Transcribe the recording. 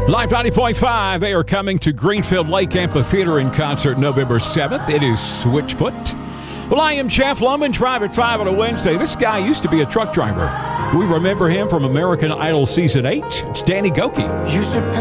Live 90.5, they are coming to Greenfield Lake Amphitheater in concert November 7th. It is Switchfoot. Well, I am Jeff Lumen, Drive at 5 on a Wednesday. This guy used to be a truck driver. We remember him from American Idol Season 8. It's Danny Gokey.